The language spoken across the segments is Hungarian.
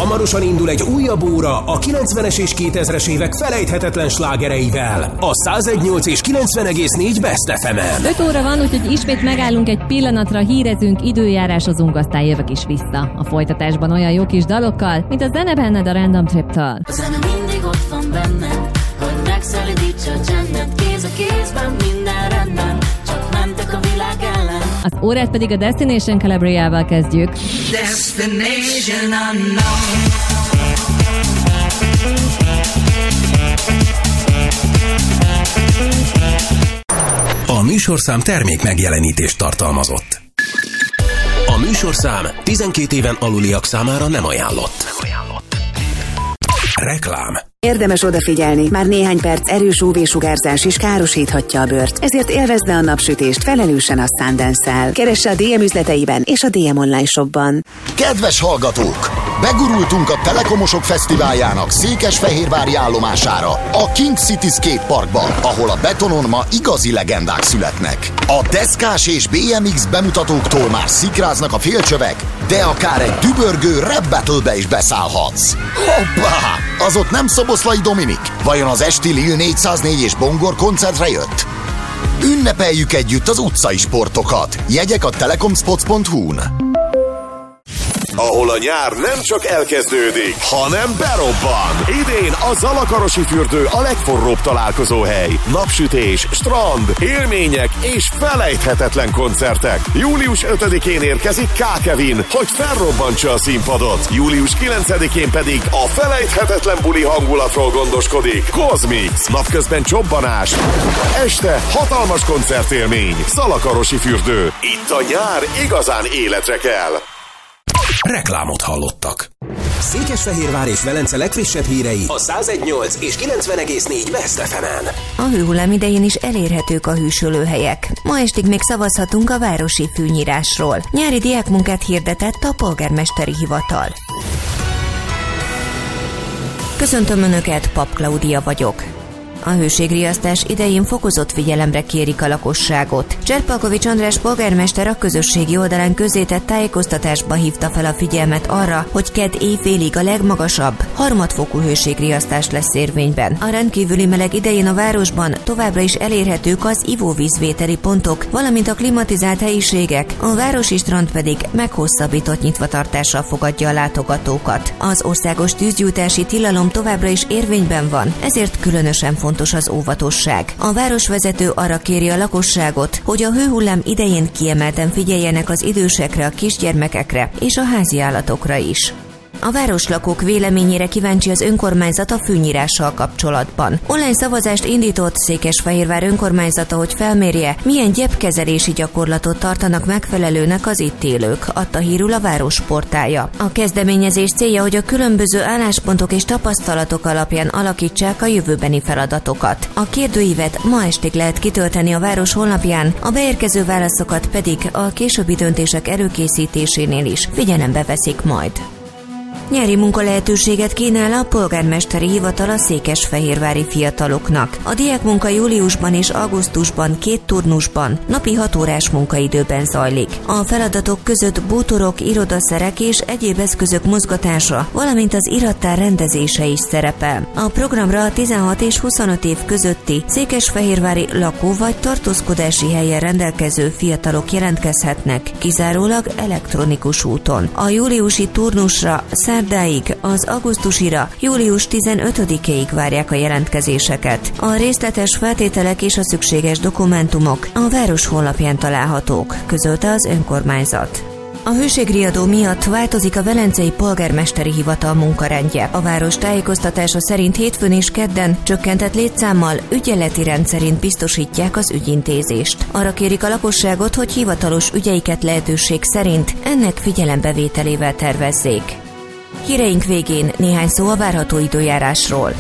Hamarosan indul egy újabb óra a 90-es és 2000-es évek felejthetetlen slágereivel. A 101.8 és 90,4 Best FM-en. 5 óra van, úgyhogy ismét megállunk egy pillanatra, hírezünk, időjárásozunk, aztán jövök is vissza. A folytatásban olyan jó kis dalokkal, mint a zene benned a Random Trip-től. A zene mindig ott van benned, hogy megszelidítsa a csendet. Kéz a kézben, minden rendben, csak mentek a világ ellen. Az órát pedig a Destination Calabriával kezdjük. Destination unknown. A műsorszám termék megjelenítést tartalmazott. A műsorszám 12 éven aluliak számára nem ajánlott. Reklám. Érdemes odafigyelni, már néhány perc erős UV-sugárzás is károsíthatja a bőrt, ezért élvezze a napsütést felelősen a Sundance-szel. Keresse a DM üzleteiben és a DM online shopban. Kedves hallgatók! Begurultunk a Telekomosok Fesztiváljának székesfehérvári állomására, a King City Skate Parkba, ahol a betonon ma igazi legendák születnek. A deszkás és BMX bemutatóktól már szikráznak a félcsövek, de akár egy dübörgő rap battle-be is beszállhatsz. Hoppá! Az ott nem Szoboszlai Dominik? Vajon az esti Lil 404 és Bongor koncertre jött? Ünnepeljük együtt az utcai sportokat. Jegyek a telekomspots.hu-n. Ahol a nyár nem csak elkezdődik, hanem berobban. Idén a Zalakarosi fürdő a legforróbb találkozóhely. Napsütés, strand, élmények és felejthetetlen koncertek. Július 5-én érkezik K. Kevin, hogy felrobbantsa a színpadot. Július 9-én pedig a felejthetetlen buli hangulatról gondoskodik Kozmix. Napközben csobbanás. Este hatalmas koncertélmény. Zalakarosi fürdő. Itt a nyár igazán életre kell. Reklámot hallottak. Székesfehérvár és Velence legfrissebb hírei a 101.8 és 90,4 Best FM-en. A hőhullám idején is elérhetők a hűsölőhelyek. Ma estig még szavazhatunk a városi fűnyírásról. Nyári diákmunkát hirdetett a polgármesteri hivatal. Köszöntöm Önöket, Pap Klaudia vagyok. A hőségriasztás idején fokozott figyelemre kérik a lakosságot. Cserpalkovics András polgármester a közösségi oldalán közzétett tájékoztatásba hívta fel a figyelmet arra, hogy kedd éjfélig a legmagasabb, harmadfokú hőségriasztás lesz érvényben. A rendkívüli meleg idején a városban továbbra is elérhetők az ivóvízvételi pontok, valamint a klimatizált helyiségek, a városi strand pedig meghosszabbított nyitvatartással fogadja a látogatókat. Az országos tűzgyújtási tilalom továbbra is érvényben van, ezért különösen fontos az óvatosság. A városvezető arra kéri a lakosságot, hogy a hőhullám idején kiemelten figyeljenek az idősekre, a kisgyermekekre és a háziállatokra is. A városlakók véleményére kíváncsi az önkormányzat a fűnyírással kapcsolatban. Online szavazást indított Székesfehérvár önkormányzata, hogy felmérje, milyen gyepkezelési gyakorlatot tartanak megfelelőnek az itt élők, adta hírül a város portálja. A kezdeményezés célja, hogy a különböző álláspontok és tapasztalatok alapján alakítsák a jövőbeni feladatokat. A kérdőívet ma estig lehet kitölteni a város honlapján, a beérkező válaszokat pedig a későbbi döntések előkészítésénél is figyelembe veszik majd. Nyári munkalehetőséget kínál a polgármesteri hivatal a székesfehérvári fiataloknak. A diákmunka júliusban és augusztusban 2 turnusban, napi 6 órás munkaidőben zajlik. A feladatok között bútorok, irodaszerek és egyéb eszközök mozgatása, valamint az irattár rendezése is szerepel. A programra a 16 és 25 év közötti székesfehérvári lakó vagy tartózkodási helyen rendelkező fiatalok jelentkezhetnek, kizárólag elektronikus úton. A júliusi turnusra szerdáig, az augusztusira július 15-ig várják a jelentkezéseket. A részletes feltételek és a szükséges dokumentumok a város honlapján találhatók, közölte az önkormányzat. A hőségriadó miatt változik a velencei polgármesteri hivatal munkarendje. A város tájékoztatása szerint hétfőn és kedden csökkentett létszámmal ügyeleti rendszerint biztosítják az ügyintézést. Arra kérik a lakosságot, hogy hivatalos ügyeiket lehetőség szerint ennek figyelembevételével tervezzék. Híreink végén néhány szó a várható időjárásról.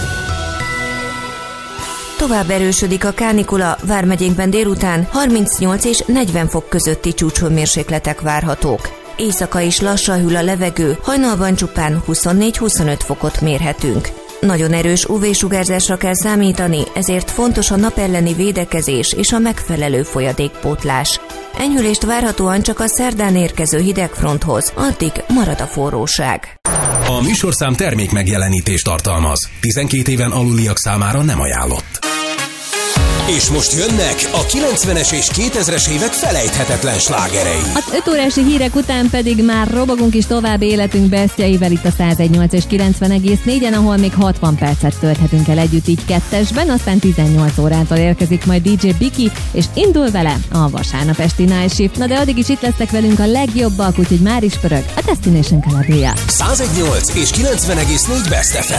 Tovább erősödik a kánikula, Vármegyénkben délután 38 és 40 fok közötti csúcshőmérsékletek várhatók. Éjszaka is lassan hűl a levegő, hajnalban csupán 24-25 fokot mérhetünk. Nagyon erős UV-sugárzásra kell számítani, ezért fontos a nap elleni védekezés és a megfelelő folyadékpótlás. Enyhülést várhatóan csak a szerdán érkező hidegfronthoz, addig marad a forróság. A műsorszám termék megjelenítést tartalmaz. 12 éven aluliak számára nem ajánlott. És most jönnek a 90-es és 2000-es évek felejthetetlen slágerei. Az 5 órási hírek után pedig már robogunk is tovább életünk bestjeivel itt a 101.8 és 90,4-en, ahol még 60 percet tölthetünk el együtt így kettesben, aztán 18 órától érkezik majd DJ Biki, és indul vele a vasárnap esti Night Shift. Na de addig is itt lesznek velünk a legjobbak, úgyhogy már is pörög a Destination Calabria. 101.8 és 90,4 Best FM.